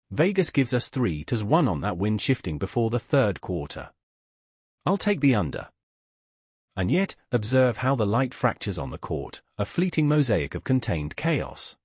Vegas gives us 3-1 on that wind shifting before the third quarter. I'll take the under. And yet, observe how the light fractures on the court, a fleeting mosaic of contained chaos.